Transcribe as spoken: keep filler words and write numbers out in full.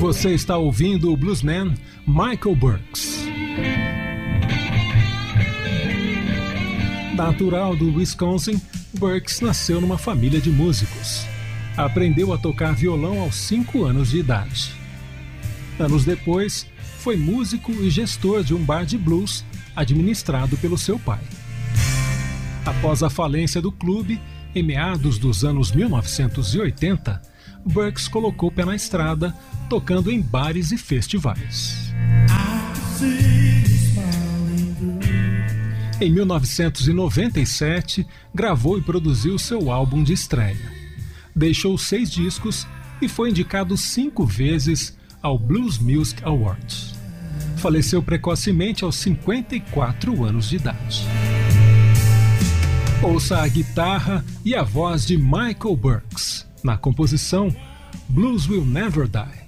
Você está ouvindo o bluesman Michael Burks. Natural do Wisconsin, Burks nasceu numa família de músicos. Aprendeu a tocar violão aos cinco anos de idade. Anos depois, foi músico e gestor de um bar de blues administrado pelo seu pai. Após a falência do clube, em meados dos anos mil novecentos e oitenta, Burks colocou o pé na estrada, tocando em bares e festivais. Em mil novecentos e noventa e sete, gravou e produziu seu álbum de estreia. Deixou seis discos e foi indicado cinco vezes ao Blues Music Awards. Faleceu precocemente aos cinquenta e quatro anos de idade. Ouça a guitarra e a voz de Michael Burks na composição Blues Will Never Die.